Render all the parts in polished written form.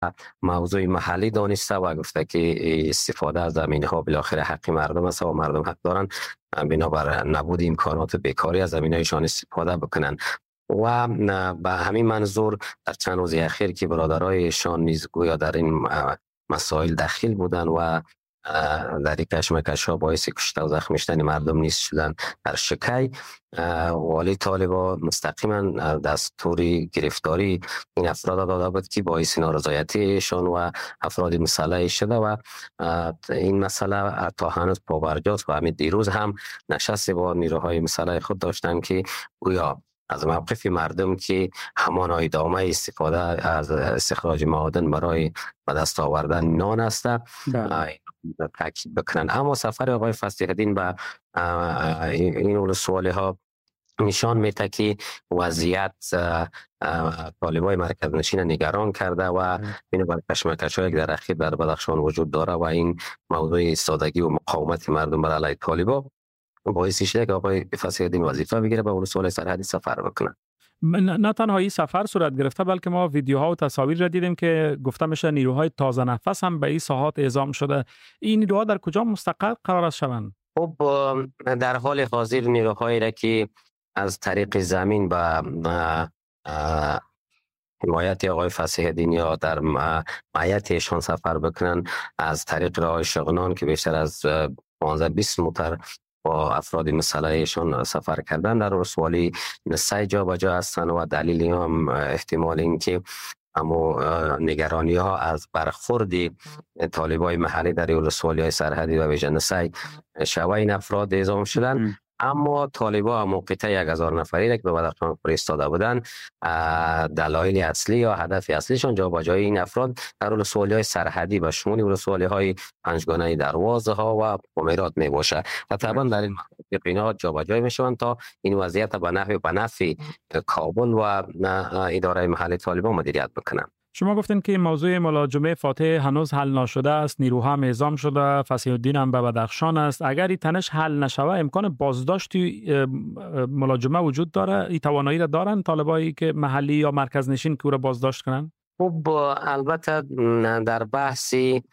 موضوع محلی دانسته و گفته که استفاده از زمین ها بالاخره حق مردم است و مردم حق دارن بنابر نبود امکانات بیکاری از زمین هایشان استفاده بکنن. و به همین منظور در چند روز اخیر که برادرایشان نیز گویا در این مسائل دخیل بودن و در این کشمکش ها باعث کشته و زخمی شدن مردم نیز شدن. در شکی والی طالبان مستقیما دستوری گرفتاری این افراد داده بود که باعث نارضایتیشان و افراد مسلح شده و این مسئله تا هنوز پابرجاست و همین دیروز هم نشست با نیروهای مسلح خود داشتن که گویا از موقف مردم که همان ادامه استفاده از استخراج معادن برای به دست آوردن نان است تاکید بکنن. اما سفر آقای فصیح الدین به این ولسوالی ها نشان میده که وضعیت طالبای مرکز نشین نگران کرده و این بر کشمکش‌های در اخیر در بدخشان وجود داره و این موضوع ایستادگی و مقاومت مردم بر علیه طالبان باعث شده که آقای فصیح الدین وظیفه بگیره به ولسوالی سرحدی سفر بکنه. نه تنها این سفر صورت گرفته بلکه ما ویدیوها و تصاویر را دیدیم که گفته میشه نیروهای تازه نفس هم به این ساحات اعزام شده. این نیروها در کجا مستقر قرار است شوند؟ خب در حال حاضر نیروهایی را که از طریق زمین به حمایت آقای فصیح الدین یا در معیتشان سفر بکنن از طریق راه شغنان که بیشتر از 15-20 موتر با افراد مسلحشان سفر کردن در ولسوالی نسای جا به جا هستند و دلیلی هم احتمال این که اما نگرانی ها از برخورد طالبای محلی در ولسوالی های سرحدی و ویژه نسای شوه این افراد اعزام شدن. اما طالبا موقعیت 1000 نفری را که به بدخشان فرستاده بودن دلایل اصلی یا هدف اصلیشان جابجایی این افراد در ولسوالی های سرحدی و شمول ولسوالی های پنجگانه دروازه ها و پومیرات می باشه و طبعا در این مناطق اینا جابجایی میشوند تا این وضعیت به نفع کابل و اداره محلی طالبان مدیریت بکنن. شما گفتین که موضوع ملاجمه فاتح هنوز حل نشده است، نیروها هم اعزام شده، فصیح الدین هم به بدخشان است. اگر این تنش حل نشوه امکان بازداشت ملاجمه وجود داره؟ این توانایی را دارن طالبایی که محلی یا مرکز نشین که او را بازداشت کنن؟ خب البته در بحثی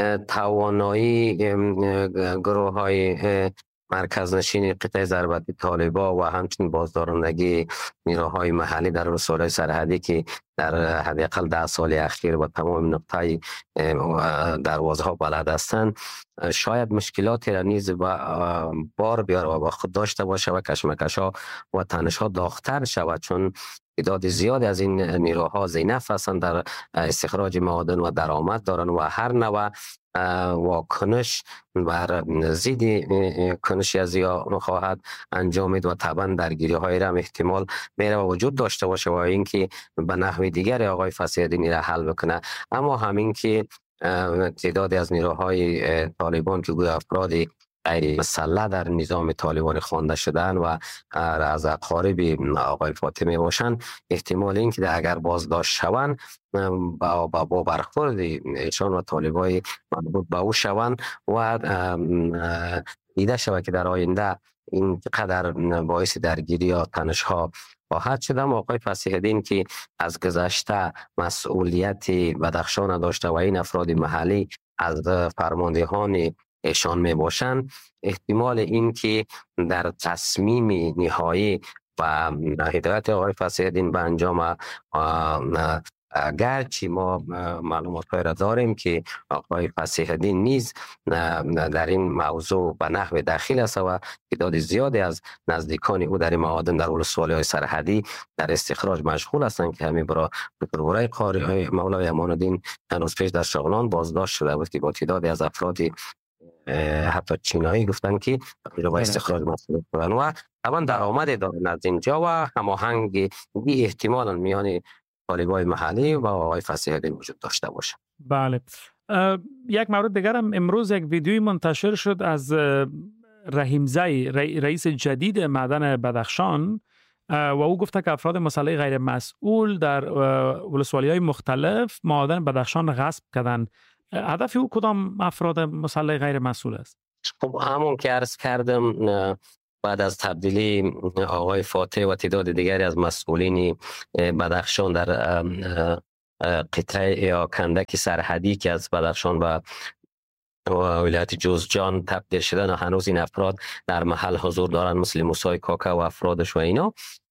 توانایی گروه های مرکز نشین قطعه ضربتی طالبا و همچنین بازدارندگی نیروهای محلی در ولسوالی سرحدی که در حداقل 10 سال اخیر با تمام نقطه دروازه ها بلد هستند شاید مشکلاتی را نیز بار بیاره و با خود داشته باشه و کشمکش ها و تنش ها داغ‌تر شود، چون تعداد زیادی از این نیروها ذی‌نفع هستند در استخراج معادن و درآمد دارند و هر نوع واکنش بر ضد کنشی از یا خواهد انجامید و طبعا درگیری های را احتمال میره و وجود داشته باشه و اینکه به نحو دیگر آقای فصیح الدین را حل بکنه. اما همین که تعدادی از نیروهای طالبان که گویا افراد غیر مسلح در نظام طالبان خوانده شدن و از اقارب آقای فاطمی باشند، احتمال این که اگر بازداشت شوند با برخورد ایشان و طالبای مربوط به او شوند و دیده شود که در آینده این قدر باعث درگیری یا تنش ها خواهد شد. اما آقای فصیح الدین که از گذشته مسئولیت بدخشان داشته و این افراد محلی از فرماندهان ایشان می باشند، احتمال این که در تصمیم نهایی و هدایت آقای فصیح الدین به انجام گرچه ما معلومات را داریم که آقای فصیح الدین نیز در این موضوع به نحو دخیل است و تعداد زیادی از نزدیکان او در معادن در ولسوالی های سرحدی در استخراج مشغول هستند که همین برای دکتر ورای قاری مولوی امان الدین هنوز پیش در شغلان بازداشت شده بود که با تعدادی از افرادی حتی چینایی گفتن که با استخراج مسئول بودن و طبعا درآمد دارن از اینجا و هماهنگی احتمالاً میان طالبای محلی و آقای فصیح الدین وجود داشته باشه. بله. یک مورد دیگر هم امروز یک ویدیوی منتشر شد از رحیم زی رئیس جدید معدن بدخشان و او گفته که افراد مسلح غیر مسئول در ولسوالی‌های مختلف معادن بدخشان غصب کردند. هدف او کدام افراد مسلح غیر مسئول است؟ خب همون که عرض کردم بعد از تبدیلی آقای فاتح و تعداد دیگری از مسئولین بدخشان در قطعه یا کندک سرحدی که از بدخشان و ولایت جوزجان تبدیل شدن و هنوز این افراد در محل حضور دارن، مثل موسی کاکا و افرادش و اینا.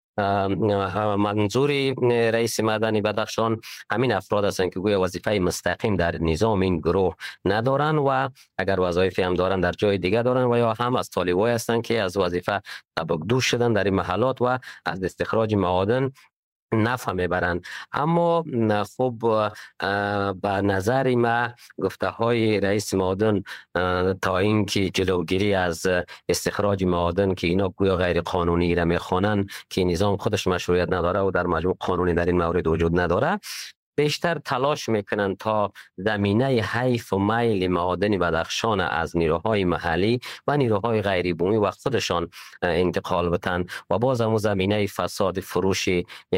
منظوری رئیس مدنی بدخشان همین افراد هستند که گویا وظیفه مستقیم در نظام این گروه ندارن و اگر وظایفی هم دارن در جای دیگه دارن و یا هم از طالبای هستند که از وظیفه سبکدوش شدن در این محلات و از استخراج معادن نفع میبرند. اما خب به نظر ما گفته های رئیس معادن تا اینکه جلوگیری از استخراج معادن که اینا گویا غیر قانونی را میخوانند که نظام خودش مشروعیت نداره و در مجموع قانونی در این مورد وجود نداره، بیشتر تلاش میکنن تا زمینه حیف و میل معادن بدخشان از نیروهای محلی و نیروهای غیر بومی و خودشان انتقال بدن و باز هم زمینه فساد فروش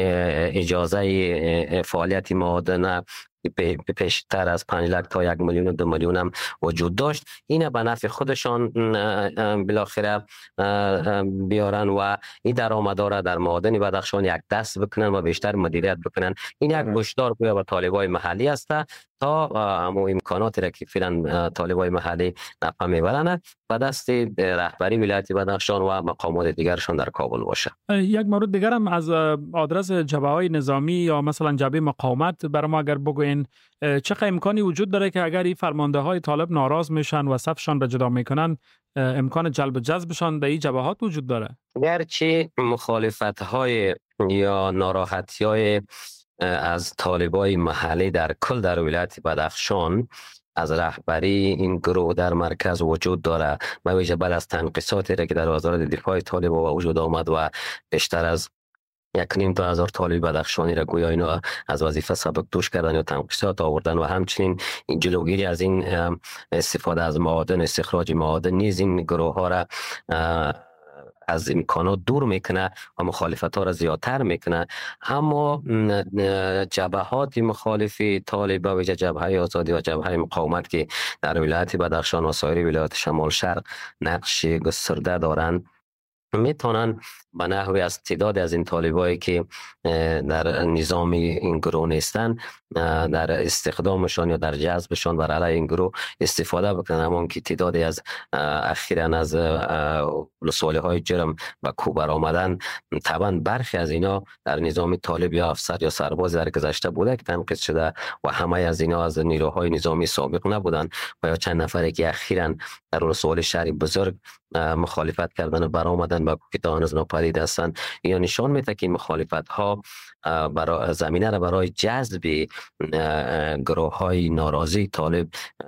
اجازه فعالیت معادن پیشتر از 5 لک تا 1 میلیون و 2 میلیون هم وجود داشت. اینه به نفع خودشان بالاخره بیارن و این درآمدها در معادن بدخشان یک دست بکنن و بیشتر مدیریت بکنن. این یک هشدار گویا به طالبای محلی است تا امکاناتی را که فعلا طالبای محلی نفع میبرند و دست رهبری ولایت بدخشان و مقامات دیگرشان در کابل باشه. یک مورد دیگر هم از آدرس جبهه‌های نظامی یا مثلا جبهه مقاومت برای ما اگر بگوین چه امکانی وجود داره که اگر این فرمانده های طالب ناراض میشن و صفشان را جدا میکنن امکان جلب جذبشان در این جبهات وجود داره؟ گرچه مخالفت های یا ناراحتی های از طالبای محلی در کل در ولایت بدخشان از رهبری این گروه در مرکز وجود داره، به ویژه بعد از تنقیصاتی را که در وزارت دفاع طالب و وجود آمد و بیشتر از 1,500 طالب بدخشانی را گویا اینا از وظیفه سبکدوش کردن یا تنقیصات آوردن و همچنین این جلوگیری از این استفاده از معادن، استخراج معادن نیز این گروه ها را از امکانات دور میکنه و مخالفت ها را زیادتر میکنه. اما جبهات مخالفی طالب و جبهه آزادی و جبهه مقاومت که در ولایت بدخشان و سایر ولایات شمال شرق نقش گسترده دارند میتونن به نحوی از تعداد از این طالبایی که در نظام این گروه نیستن در استخدامشان یا در جذبشان بر علیه این گروه استفاده بکنن. همون که تعدادی از اخیراً از رسوله های جرم و کوبر آمدن، طبعا برخی از اینا در نظام طالب یا افسر یا سرباز در گذشته بوده که تنقیص شده و همه از اینا از نیروهای نظامی سابق نبودن و یا چند نفری که اخیراً در رسوله شهری بزرگ مخالفت کردن و برآمدن با که هنوز ناپدید هستند. یا نشان میده که مخالفت ها برای زمینه را برای جذب گروه های ناراضی طالب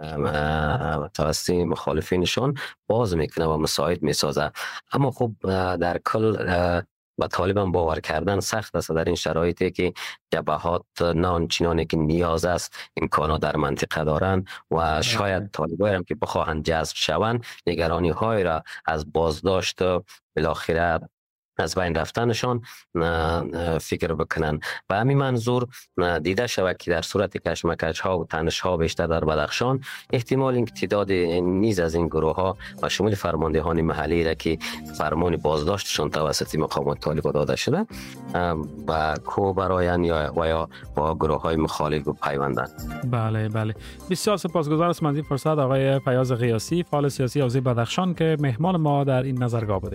توسط مخالفینشان باز میکنه و مساعد میسازه. اما خب در کل با طالبان باور کردن سخت است در این شرایطی که جبهات نه آنچنانی که نیاز است امکانات در منطقه دارند و شاید طالبان هم که بخواهند جذب شوند نگرانی های را از بازداشت بالاخره از بین رفتنشان فکر بکنن. و همین منظور دیده شود که در صورت کشمکش ها و تنش ها بیشتر در بدخشان احتمال این تعداد نیز از این گروه ها و شمول فرماندهان محلی را که فرمان بازداشتشان توسط مقامات طالب داده شده و کو براین یا با گروه های مخالف پیوندن. بله بله، بسیار سپاسگزار از این فرصت آقای فیاض غیاثی، فعال سیاسی حوزه بدخشان که مهمان ما در این نظرگاه بوده.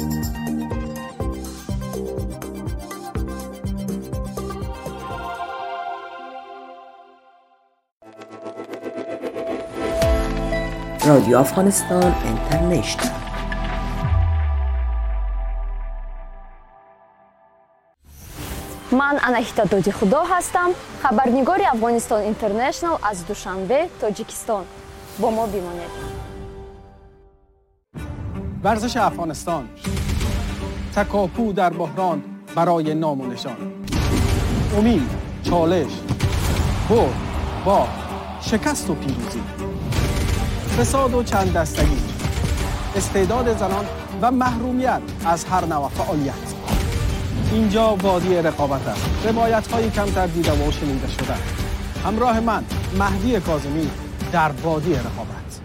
رادیو افغانستان اینترنشنال. من اناهیتا دودی خدا هستم، خبرنگار افغانستان اینترنشنال از دوشنبه، تاجیکستان. با ما بمانید. ورزش افغانستان، تکاپو در بحران برای نام و نشان، امید، چالش، برد، باخت، شکست و پیروزی، فساد و چند دستگی، استعداد زنان و محرومیت از هر نوع فعالیت. اینجا وادی رقابت است. روایت‌های کمتر دیده و شنیده شده. همراه من مهدی کاظمی در وادی رقابت.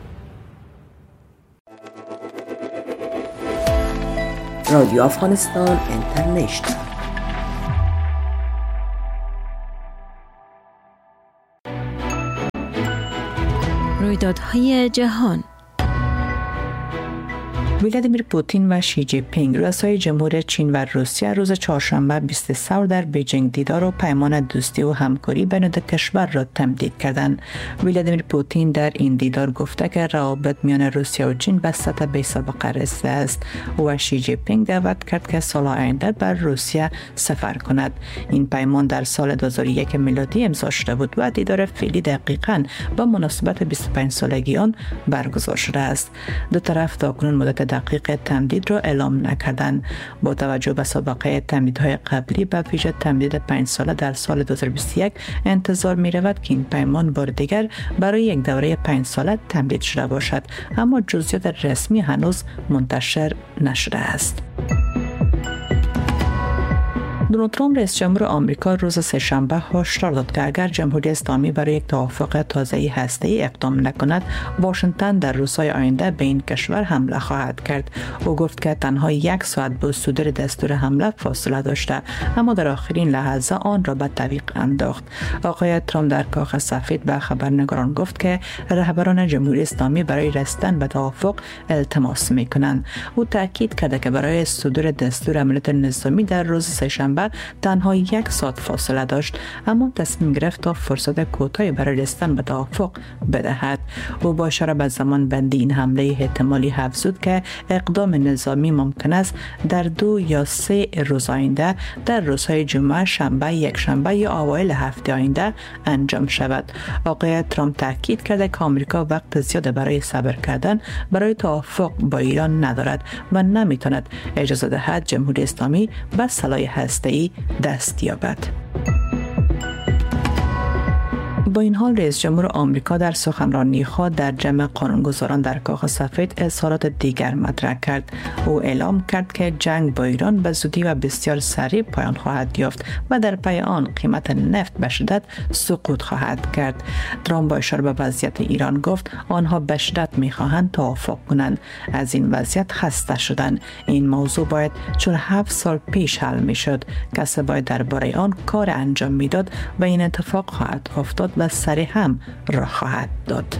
رادیو افغانستان اینترنشنال. رویدادهای جهان. ولادیمیر پوتین و شی جی پینگ رؤسای جمهور چین و روسیه روز چهارشنبه 20 ثور در بیجینگ دیدار و پیمان دوستی و همکاری بین دو کشور را تمدید کردند. ولادیمیر پوتین در این دیدار گفته که روابط میان روسیه و چین به سطح بی‌سابقه رسیده است و شی جی پینگ دعوت کرد که سال آینده بر روسیه سفر کند. این پیمان در سال 2001 میلادی امضا شده بود و دیدار فعلی دقیقاً با مناسبت 25 سالگی آن برگزار شده است. دو طرف تاکنون مدت دقیق تمدید را اعلام نکردند. با توجه به سابقه تمدیدهای قبلی به ویژه تمدید 5 ساله در سال 2021 انتظار می رود که این پیمان بار دیگر برای یک دوره 5 ساله تمدید شده باشد، اما جزئیات رسمی هنوز منتشر نشده است. دونالد ترامپ رئیس جمهور آمریکا روز سه‌شنبه هشدار داد که اگر جمهوری اسلامی برای یک توافق تازه‌ای هسته‌ای اقدام نکند، واشنگتن در روزهای آینده به این کشور حمله خواهد کرد. او گفت که تنها 1 ساعت با صدور دستور حمله فاصله داشته، اما در آخرین لحظه آن را به تعویق انداخت. آقای ترامپ در کاخ سفید به خبرنگاران گفت که رهبران جمهوری اسلامی برای رسیدن به توافق التماس می‌کنند. او تاکید کرد که برای صدور دستور عملیات نظامی در روز سه‌شنبه تنها 1 ساعت فاصله داشت، اما تصمیم گرفت تا فرصت کوتاهی برای رسیدن به توافق بدهد. او با اشاره به زمان بندی این حمله احتمالی افزود که اقدام نظامی ممکن است در 2 یا 3 روز آینده در روزهای جمعه، شنبه، یکشنبه یا اوایل هفته آینده انجام شود. آقای ترامپ تاکید کرده که آمریکا وقت زیاد برای صبر کردن برای توافق با ایران ندارد و نمیتواند اجازه دهد جمهوری اسلامی به سلاح هسته‌ای دست یابد. با این حال رئیس جمهور آمریکا در سخنرانی خود در جمع قانونگذاران در کاخ سفید اظهارات دیگر مطرح کرد. او اعلام کرد که جنگ با ایران به زودی و بسیار سریع پایان خواهد یافت و در پی آن قیمت نفت به شدت سقوط خواهد کرد. ترامپ با اشاره به وضعیت ایران گفت آنها به شدت می‌خواهند توافق کنند. از این وضعیت خسته شدند. این موضوع باید 47 سال پیش حل می‌شد. کسی باید درباره آن کار انجام می‌داد و این اتفاق خواهد افتاد و سریع هم راه خواهد داد.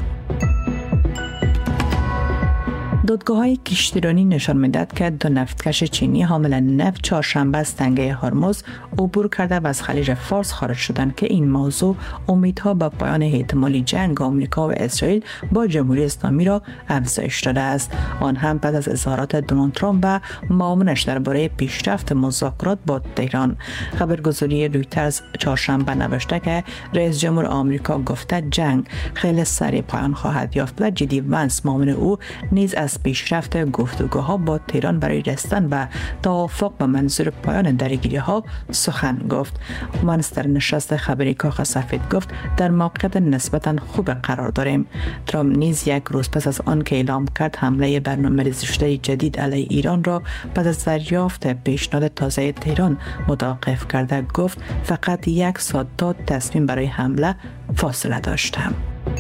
دادگاه‌های کشتیرانی نشان می‌دهد که 2 نفتکش چینی حامل نفت چهارشنبه از تنگه هرمز عبور کرده و از خلیج فارس خارج شدند که این موضوع امیدها به پایان احتمالی جنگ آمریکا و اسرائیل با جمهوری اسلامی را افزایش داده است. آن هم بعد از اظهارات دونالد ترامپ و معاونش درباره پیشرفت مذاکرات با تهران. خبرگزاری رویترز چهارشنبه نوشته که رئیس جمهور آمریکا گفته جنگ خیلی سریع پایان خواهد یافت و جدی ونس معاون او نیز از پیشرفت گفتگوها با تهران برای رسیدن به توافق به منظور پایان درگیری‌ها سخن گفت. ونس در نشست خبری کاخ سفید گفت در موقعیت نسبتاً خوب قرار داریم. ترامپ نیز 1 روز پس از آن که اعلام کرد حمله برنامه‌ریزی شده جدید علیه ایران را پس از دریافت پیشنهاد تازه تهران متوقف کرده گفت فقط 1 ساعت تا تصمیم برای حمله فاصله داشتم.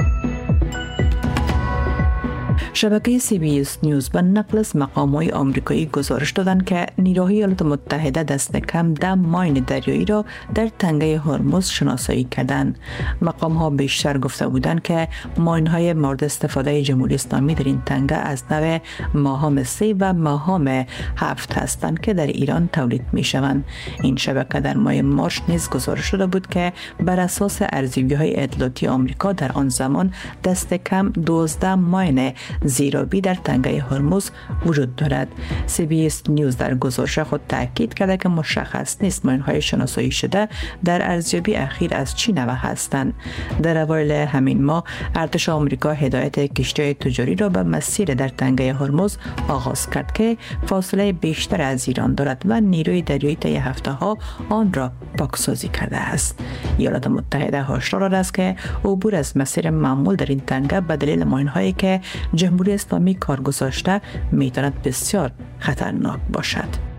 شبکه CBS نیوز به نقل از مقام‌های آمریکایی گزارش دادند که نیروهای ایالات متحده دست کم 10 ماین دریایی را در تنگه هرمز شناسایی کردند. مقام‌ها بیشتر گفته بودند که ماین‌های مورد استفاده جمهوری اسلامی در این تنگه از نوع ماهام 3 و ماهام 7 هستند که در ایران تولید می‌شوند. این شبکه در ماه مارس نیز گزارش شده بود که بر اساس ارزیابی‌های اطلاعاتی آمریکا در آن زمان دست کم 12 ماین زیرابی در تنگه هرمز وجود دارد. CBS نیوز در گزارش خود تاکید کرده که مشخص نیست ماین‌های شناسایی شده در ارزیابی اخیر از چه نوع هستند. در اوایل همین ماه ارتش آمریکا هدایت کشتی‌های تجاری را به مسیر در تنگه هرمز آغاز کرد که فاصله بیشتر از ایران دارد و نیروی دریایی طی هفته‌ها آن را پاکسازی کرده است. ایالات متحده هشدار داده است که عبور از مسیر معمول در این تنگه به دلیل ماین‌هایی که جمهوری اسلامی کار گذاشته میتواند بسیار خطرناک باشد.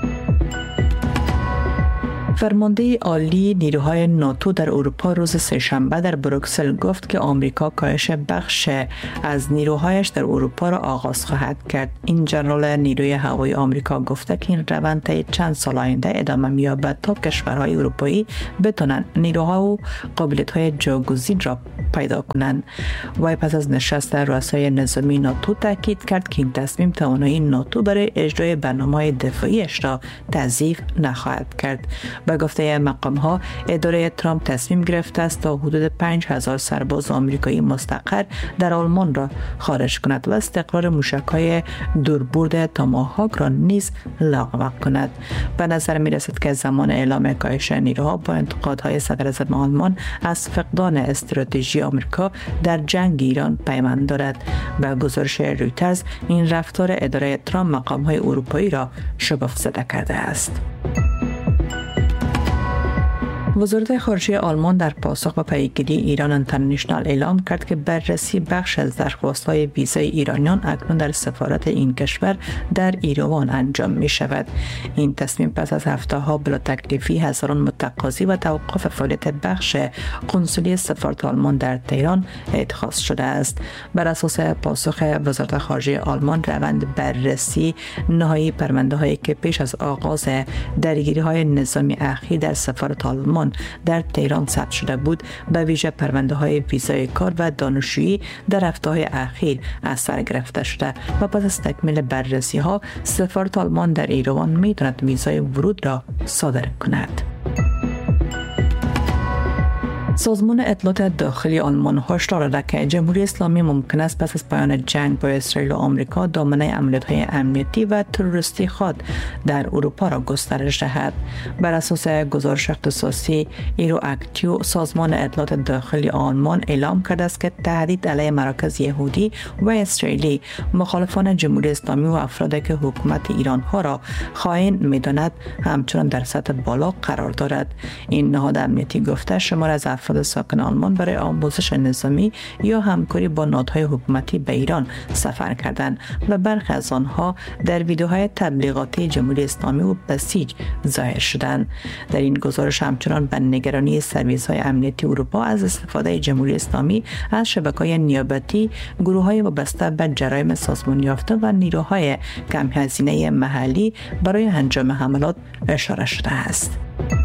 فرمانده عالی نیروهای ناتو در اروپا روز سه‌شنبه در بروکسل گفت که آمریکا کاهش بخش از نیروهایش در اروپا را آغاز خواهد کرد. این ژنرال نیروی هوایی آمریکا گفته که این روند تا چند سال آینده ادامه می‌یابد تا کشورهای اروپایی بتوانند نیروها و قابلیت‌های جاگزین را پیدا کنند. وی پس از نشست رؤسای نظامی ناتو تاکید کرد که این تصمیم توانایی ناتو برای اجرای برنامه‌های دفاعیش را تضعیف نخواهد کرد. به گفته مقام‌ها اداره ترامپ تصمیم گرفته است تا حدود 5000 سرباز آمریکایی مستقر در آلمان را خارج کند و استقرار موشک‌های دوربرد تاماهاک را نیز لغو کند. به نظر می‌رسد که زمان اعلام کاهش نیروها با انتقادهای صدراعظم آلمان از فقدان استراتژی آمریکا در جنگ ایران پیوند دارد. به گزارش رویترز این رفتار اداره ترامپ مقام‌های اروپایی را شگفت زده کرده است. وزارت خارجه آلمان در پاسخ به پیگیری ایران اینترنشنال اعلام کرد که بررسی بخش از درخواست‌های ویزای ایرانیان اکنون در سفارت این کشور در ایروان انجام می شود. این تصمیم پس از هفته‌ها بلا تکلیفی هزاران متقاضی و توقف فعالیت بخش قنسولی سفارت آلمان در تهران اتخاذ شده است. بر اساس پاسخ وزارت خارجه آلمان، روند بررسی نهایی پرونده‌هایی که پیش از آغاز درگیری‌های نظامی اخیر در سفارت آلمان در تهران ثبت شده بود، به ویژه پرونده‌های ویزای کار و دانشجویی در هفته‌های اخیر از سر گرفته شده و پس از تکمیل بررسی‌ها سفارت آلمان در ایروان می‌تواند ویزای ورود را صادر کند. سازمان اطلاعات داخلی آلمان هشدار داده که جمهوری اسلامی ممکن است پس از پایان جنگ با اسرائیل و آمریکا دامنه عملیات‌های امنیتی و تروریستی خود در اروپا را گسترش دهد. بر اساس گزارش اختصاصی ایرواکتیو، سازمان اطلاعات داخلی آلمان اعلام کرده است که تهدید علیه مراکز یهودی و اسرائیلی مخالفان جمهوری اسلامی و افرادی که حکومت ایران ها را خائن می‌داند همچنان در سطح بالا قرار دارد. این نهاد امنیتی گفته شمار از افراد ساکن آلمان برای آموزش نظامی یا همکاری با نهادهای حکومتی به ایران سفر کردند و برخی از آنها در ویدیوهای تبلیغاتی جمهوری اسلامی و بسیج ظاهر شدند. در این گزارش همچنان به نگرانی سرویس‌های امنیتی اروپا از استفاده جمهوری اسلامی از شبکه‌های نیابتی، گروه‌های وابسته به جرایم سازمان یافته و نیروهای کم هزینه محلی برای انجام حملات اشاره شده است.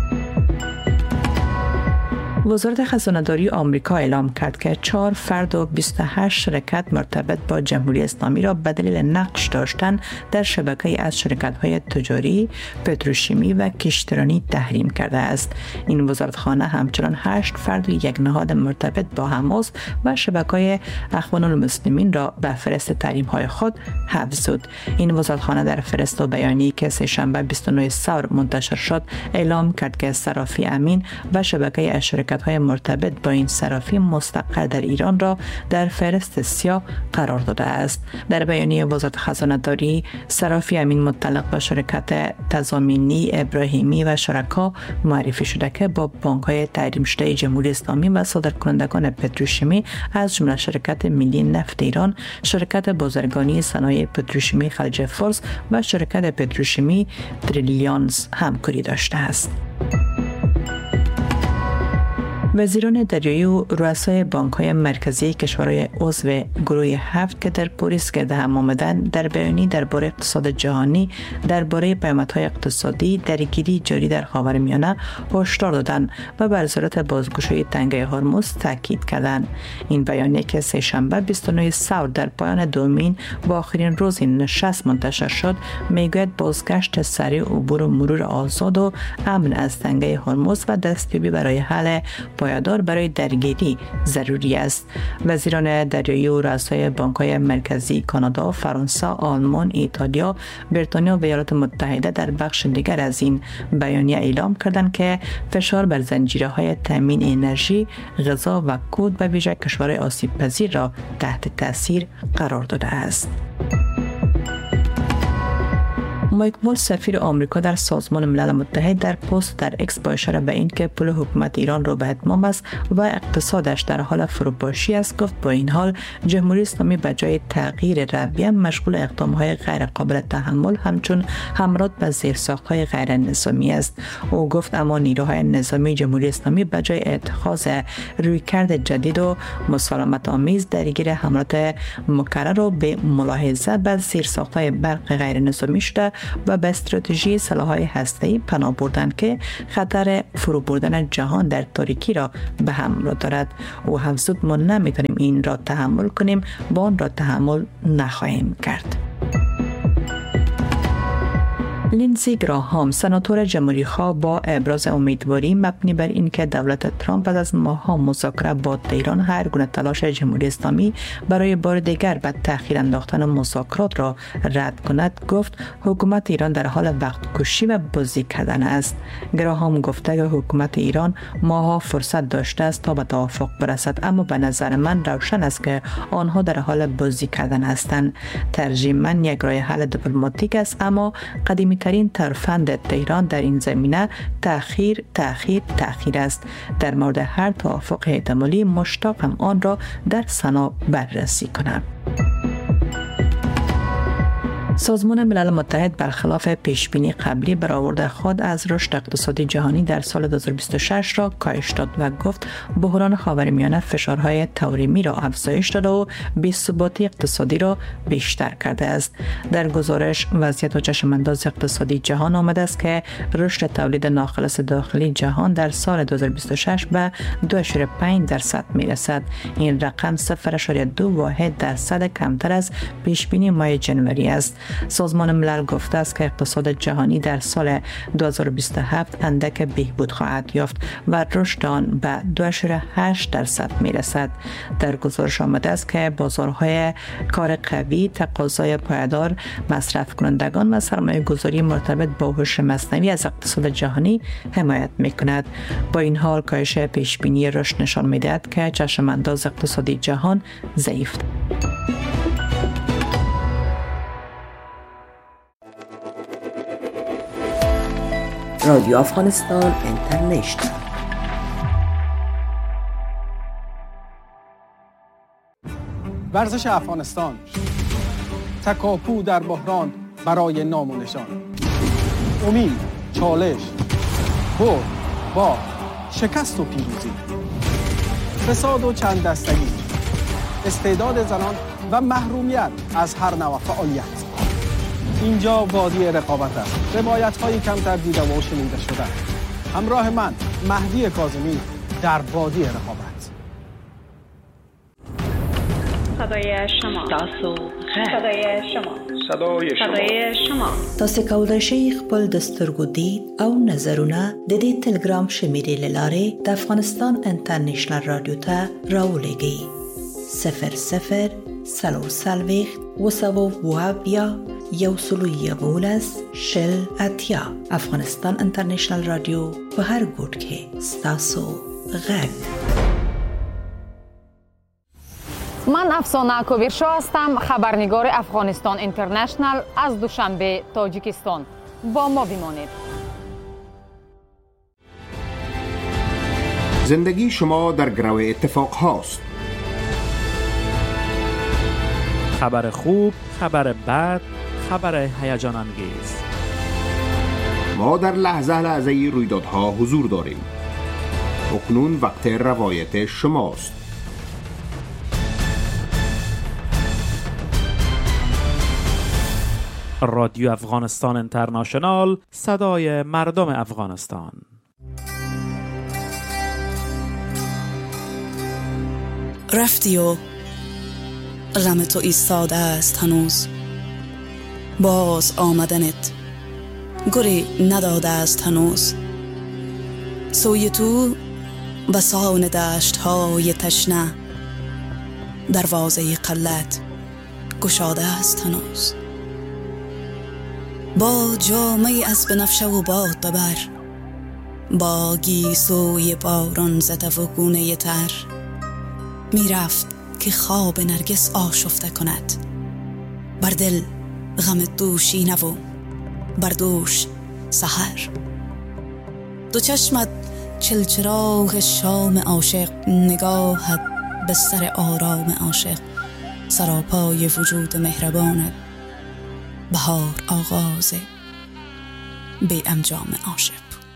وزارت خزانه‌داری آمریکا اعلام کرد که 4 فرد و 28 شرکت مرتبط با جمهوری اسلامی را به دلیل نقش داشتن در شبکه‌ای از شرکت‌های تجاری، پتروشیمی و کشتیرانی تحریم کرده است. این وزارتخانه همچنان 8 فرد و یک نهاد مرتبط با حماس و شبکه‌های اخوان المسلمین را به فهرست تحریم‌های خود حذف زد. این وزارتخانه در فهرست و بیانیه‌ای که سه‌شنبه 29 ثور منتشر شد اعلام کرد که صرافی امین و شبکه شرکت‌های مرتبط با این صرافی مستقر در ایران را در فهرست سیاه قرار داده است. در بیانیه وزارت خزانه‌داری، صرافی امین متعلق به شرکت تضامینی ابراهیمی و شرکا معرفی شده که با بانک‌های تحریم شده جمهوری اسلامی و صادرکنندگان پتروشیمی از جمله شرکت ملی نفت ایران، شرکت بازرگانی صنایع پتروشیمی خلیج فارس و شرکت پتروشیمی تریلیانز همکاری داشته است. وزیران دریایی و رؤسای بانک‌های مرکزی کشورهای عضو گروه 7 که در پاریس گرد هم آمدند در بیانیه‌ای درباره اقتصاد جهانی درباره پیامدهای اقتصادی درگیری جاری در خاورمیانه هشدار دادند و بر ضرورت بازگشایی تنگه هرمز تاکید کردند. این بیانیه که سه‌شنبه 29 ثور در پایان دومین و آخرین روز این نشست منتشر شد میگوید بازگشت سریع، عبور و مرور آزاد و امن از تنگه هرمز و دستیابی برای حل پایدار برای درگیری ضروری است. وزیران دریایی و رؤسای بانک‌های مرکزی کانادا، فرانسه، آلمان، ایتالیا، بریتانیا و ایالات متحده در بخش دیگر از این بیانیه اعلام کردند که فشار بر زنجیره‌های تامین انرژی، غذا و کود به ویژه کشورهای آسیب پذیر را تحت تاثیر قرار داده است. مایک والز سفیر آمریکا در سازمان ملل متحد در پست در اکس با اشاره به اینکه پول حکومت ایران رو به اتمام است و اقتصادش در حال فروپاشی است گفت با این حال جمهوری اسلامی به جای تغییر رویه مشغول اقدام‌های غیر قابل تحمل همچون حملات به زیرساخت‌های غیر نظامی است. او گفت اما نیروهای نظامی جمهوری اسلامی به جای اتخاذ رویکرد جدید و مسالمت آمیز درگیر حملات مکرر و به ملاحظه به زیرساخت‌های برق غیر نظامی شده و به استراتژی سلاح‌های هسته‌ای پناه بردند که خطر فرو بردن جهان در تاریکی را به همراه دارد. او افزود ما نمی‌توانیم این را تحمل کنیم و آن را تحمل نخواهیم کرد. لینزی گراهام، سناتور جمهوری‌خواه، با ابراز امیدواری مبنی بر اینکه دولت ترامپ بعد از ماه‌ها مذاکره با ایران هر گونه تلاش جمهوری اسلامی برای بار دیگر به تأخیر انداختن مذاکرات را رد کند، گفت حکومت ایران در حال وقت کشی و بازی کردن است. گراهام گفته که حکومت ایران ماه‌ها فرصت داشته است تا به توافق برسد، اما به نظر من روشن است که آنها در حال بازی کردن هستند. ترجیح من یک راه حل دیپلماتیک است، اما قدیمی ترین ترفند تهران در این زمینه تأخیر است. در مورد هر توافق احتمالی مشتاقم آن را در سنا بررسی کنم. سازمان ملل متحد برخلاف پیشبینی قبلی برآورد خود از رشد اقتصادی جهانی در سال 2026 را کاهش داد و گفت بحران خاورمیانه فشارهای تورمی را افزایش داده و بی‌ثباتی اقتصادی را بیشتر کرده است. در گزارش وضعیت و چشمانداز اقتصادی جهان آمده است که رشد تولید ناخالص داخلی جهان در سال 2026 به 2.5% میرسد. این رقم 0.2% کمتر از پیشبینی ماه جنوری است. سازمان ملل گفته است که اقتصاد جهانی در سال 2027 اندک بهبود خواهد یافت و رشد آن به 2.8% میرسد. در گزارش آمده است که بازارهای کار قوی، تقاضای پایدار، مصرف کنندگان و سرمایه گذاری مرتبط با هوش مصنوعی از اقتصاد جهانی حمایت میکند. با این حال کاهش پیشبینی رشد نشان میدهد که چشمانداز اقتصادی جهان ضعیف است. رادیو افغانستان اینترنشنال. ورزش افغانستان، تکاپو در بحران برای نام و نشان، امید، چالش، برد، باخت، شکست و پیروزی، فساد و چند دستگی، استعداد زنان و محرومیت از هر نوع فعالیت. اینجا وادی رقابت است. روایت‌های کمتر دیده و شنیده شده. همراه من مهدی کاظمی در وادی رقابت. صدای شما، صدای شما، صدای شما. تاسو کولای شئ خپل د سترګو دید او نظرونه د دې ټلګرام شمیرې له لارې د افغانستان انټرنیشنل رادیو ته راولېږئ. 00 وسوابیا یوسلویغولس شل اتیا. افغانستان انټرنیشنل رادیو په هر ګوټ کې ستاسو غږ. من افسانه کوبیرشا هستم، خبرنگار افغانستان اینترنشنال از دوشنبه تاجیکستان. با ما بمانید. زندگی شما در گرو اتفاق هاست. خبر خوب، خبر بد، خبر هیجان انگیز. ما در لحظه رویدادها حضور داریم. اکنون وقت روایت شماست. رادیو افغانستان اینترنشنال، صدای مردم افغانستان. رفتی و غم تو ایستاده است هنوز. باز آمدنت گری نداده است هنوز. سوی تو و سان دشت های تشنه، دروازه قلت گشاده است هنوز. با جامه از بنفشه و باد ببر، با گیسوی باران زده و گونه تر، می رفت که خواب نرگس آشفته کند. بر دل غم دوشینه و بر دوش سحر. دو چشمت چلچراغ شام عاشق، نگاهت به سر آرام عاشق، سراپای وجود مهربانت، بهار آغاز بی انجام عاشق.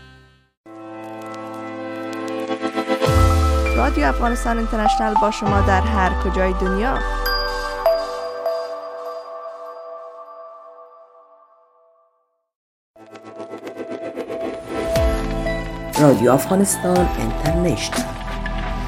رادیو افغانستان اینترنشنال با شما در هر کجای دنیا. رادیو افغانستان اینترنشنال.